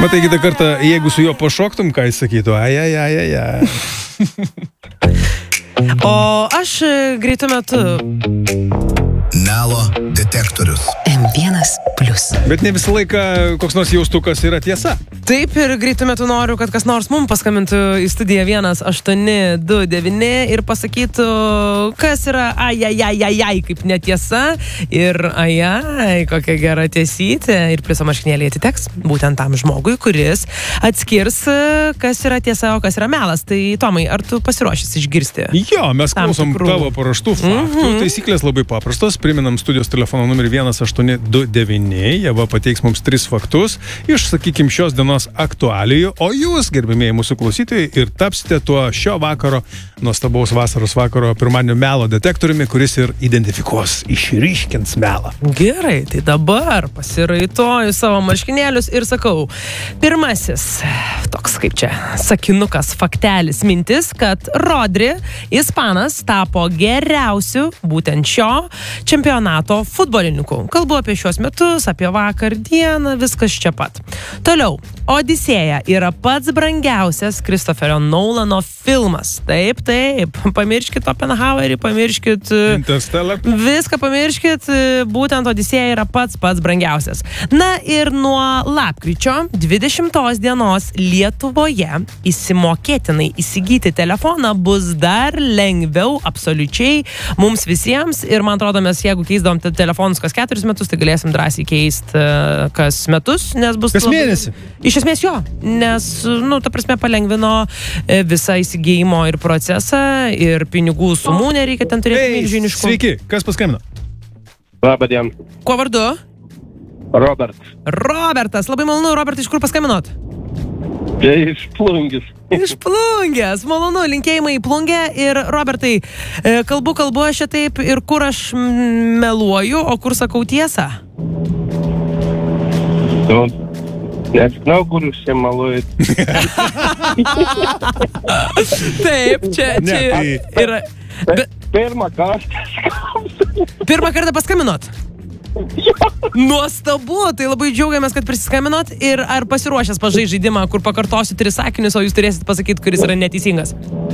Matai, kitą kartą, jeigu su juo pašoktum, ką jis sakytų, ai. O aš greitu metu. Melo detektorius. M1+. Bet ne visą laiką koks nors jaustukas yra tiesa. Taip, ir greitu metu noriu, kad kas nors mums paskambintų į studiją 1829 ir pasakytų, kas yra ai, kaip netiesa. Ir ai, kokia gera tiesytė. Ir pliuso marškinėliai atiteks būtent tam žmogui, kuris atskirs, kas yra tiesa, o kas yra melas. Tai, Tomai, ar tu pasiruošęs išgirsti? Jo, mes klausom tavo paraštų faktų. Taisyklės labai paprastos. Priminam studijos telefono numerį 1829. Jeva pateiks mums 3 faktus iš, sakykim, šios dienos aktualijų. O jūs, gerbimieji mūsų klausytojai, ir tapsite tuo šio vakaro, nuostabaus vasaros vakaro pirmadienio melo detektoriumi, kuris ir identifikuos, išryškins melą. Gerai, tai dabar pasiraitoju savo marškinėlius ir sakau, pirmasis, toks kaip čia, sakinukas, faktelis, mintis, kad Rodri, ispanas, tapo geriausiu būtent šio čempionato futbolininku. Kalbu apie šios metus, apie vakar dieną, viskas čia pat. Toliau, Odisėja yra pats brangiausias Christopherio Nolano filmas. Taip, pamirškit Oppenheimerį, pamirškit Interstellar. Viską pamirškit, būtent Odisėja yra pats brangiausias. Na ir nuo lapkričio 20 dienos Lietuvoje įsimokėtinai įsigyti telefoną bus dar lengviau absoliučiai mums visiems. Ir man atrodo, mes jeigu keisdavom telefonus kas 4 metus, tai galėsim drąsiai keisti kas metus, nes bus... Kas mėnesį? Iš esmės jo, nes, ta prasme, palengvino visą įsigijimo ir procesą, ir pinigų sumų nereikia ten turėti milžiniškų. Sveiki, kas paskambino? Labą dieną. Kuo vardu? Robertas, labai malonu. Robertai, iš kur paskambinot? Iš Plungės. Iš Plungės, malonu, linkėjimai į Plungę. Ir Robertai, kalbu aš čia taip, ir kur aš meluoju, o kur sakau tiesą? Nežinau, kur jūs čia meluojat. Taip, čia yra... Pirmą kartą. Pirmą kartą paskambinot? Nuostabu, tai labai džiaugiamės, kad prisiskambinot. Ir ar pasiruošęs pažaisti žaidimą, kur pakartosiu 3 sakinius, o jūs turėsit pasakyti, kuris yra neteisingas?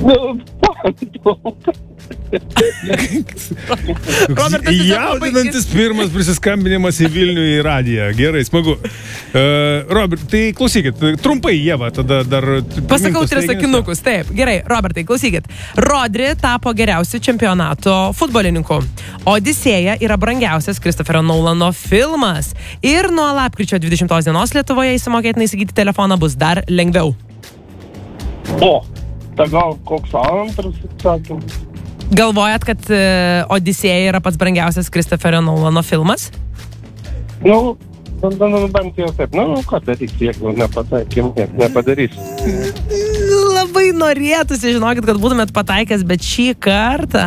Jaudinantis pirmas prisiskambinimas į Vilnių į radiją. Gerai, smagu. Robert, tai klausykit, trumpai, Ieva, tada dar... Pasakau 3 sakinukus, taip. Gerai, Robertai, klausykit. Rodri tapo geriausiu čempionato futbolininku. Odisėja yra brangiausias Christopherio Nolano filmas. Ir nuo lapkričio 20 dienos Lietuvoje įsimokėtinai įsigyti telefoną bus dar lengviau. Tai gal koks antras atsakymas? Galvojat, kad Odisėja yra pats brangiausias Christopherio Nolano filmas? Bent jau taip. Ką daryti, jeigu nepataikym, nepadarys. Labai norėtųsi, žinokit, kad būtumėt pataikęs, bet šį kartą...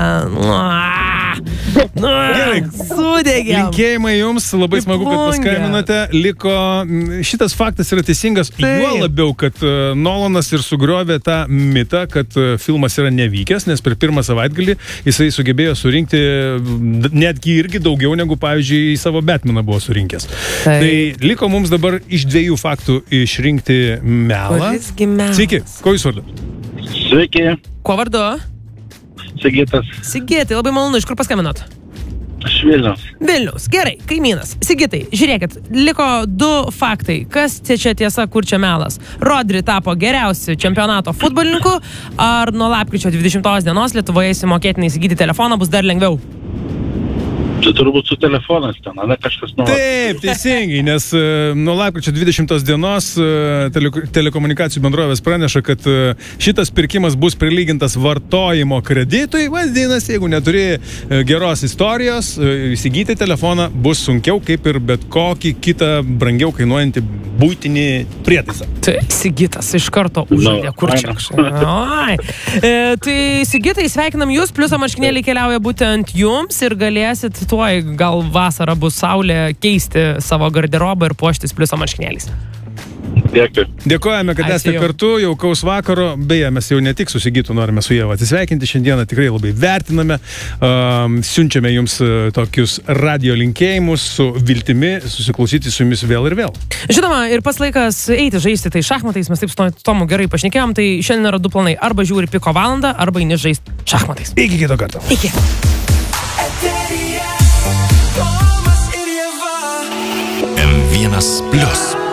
Sudėgiam. Linkėjimai jums, labai smagu, kad paskambinote. Liko, šitas faktas yra teisingas, juo labiau, kad Nolanas ir sugriovė tą mitą, kad filmas yra nevykęs, nes per pirmą savaitgalį jisai sugebėjo surinkti netgi irgi daugiau negu, pavyzdžiui, į savo Batmaną buvo surinkęs. Tai liko mums dabar iš 2 faktų išrinkti melą. Sveiki, ko jūs vardu? Sveiki. Kuo vardu? Sigitas. Sigitai, labai malonu, iš kur paskambinot? Iš Vilniaus. Vilniaus, gerai, kaimynas. Sigitai, žiūrėkit, liko 2 faktai. Kas čia tiesa, kur čia melas? Rodri tapo geriausiu čempionato futbolininku, ar nuo lapkričio 20 dienos Lietuvoje įsimokėtinai įsigyti telefoną bus dar lengviau? Tai turbūt su telefonas ten, ne kažkas nori. Taip, teisingai, nes nuo lapkričio 20 dienos telekomunikacijų bendrovės praneša, kad šitas pirkimas bus prilygintas vartojimo kreditui. Vadinasi, jeigu neturi geros istorijos, įsigyti telefoną bus sunkiau, kaip ir bet kokį kitą brangiau kainuojantį buitinį prietaisą. Tai Sigitas iš karto užžaidė, kur čia. Tai Sigitai, sveikinam jūs, pliuso marškinėliai keliauja būtent jums ir galėsit tuoj, gal vasarą bus saulė, keisti savo garderobą ir puoštis pliuso marškinėliais. Dėkui. Dėkojame, kad esate kartu, jaukaus vakaro. Beje, mes jau ne tik su Sigitu norime su Ieva atsisveikinti. Šiandieną tikrai labai vertiname. Siunčiame jums tokius radio linkėjimus su viltimi susiklausyti su jumis vėl ir vėl. Žinoma, ir pats laikas eiti žaisti tai šachmatais. Mes taip su Tomu gerai pašnekėjom. Tai šiandien yra du planai. Arba žiūri Piko valandą, arba eini žaisti šachmatais. Iki kito karto. Iki. M1 Plius.